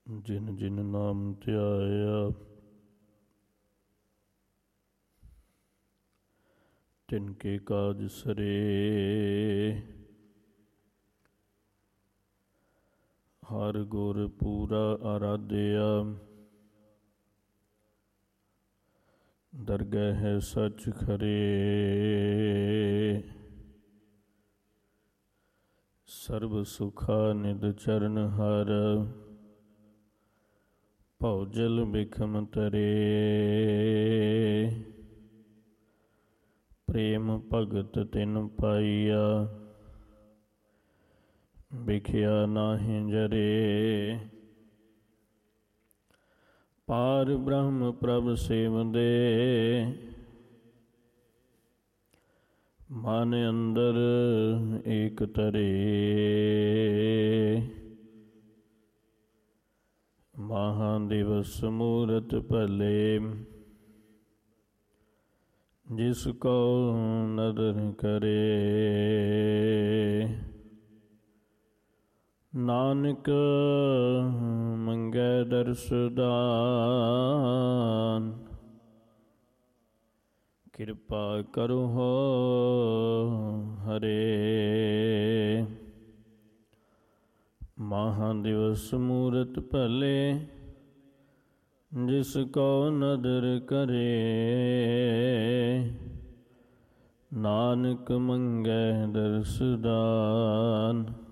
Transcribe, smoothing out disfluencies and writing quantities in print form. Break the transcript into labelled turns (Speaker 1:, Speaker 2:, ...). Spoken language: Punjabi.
Speaker 1: ਜਿਨ ਜਿਨ ਨਾਮ ਧਿਆਇਆ ਤਿਨ ਕੇ ਕਾਜ ਸਰੇ। ਹਰ ਗੁਰ ਪੂਰਾ ਆਰਾਧਿਆ ਦਰਗਹਿ ਹੈ ਸਚ ਖਰੇ। ਸਰਬ ਸੁਖਾ ਨਿਦ ਚਰਨ ਹਰ ਭਉ ਜਲ ਬਿਖਮ ਤਰੇ। ਪ੍ਰੇਮ ਭਗਤ ਤਿਨ ਪਾਈਆ ਬਿਖਿਆ ਨਾਹਿ ਜਰੇ। ਪਾਰ ਬ੍ਰਹਮ ਪ੍ਰਭ ਸੇਵਦੇ ਮਨ ਅੰਦਰ ਏਕ ਤਰੇ। ਮਹਾ ਦਿਵਸ ਮੂਰਤ ਭਲੇ ਜਿਸ ਕੋ ਨਦਰ ਕਰੇ। ਨਾਨਕ ਮੰਗੈ ਦਰਸ ਦਾਨ ਕਿਰਪਾ ਕਰੋ ਹਰੇ। ਮਹਾ ਦਿਵਸ ਮੂਰਤ ਭਲੇ ਜਿਸ ਕੋ ਨਦਰ ਕਰੇ। ਨਾਨਕ ਮੰਗੈ ਦਰਸ ਦਾਨ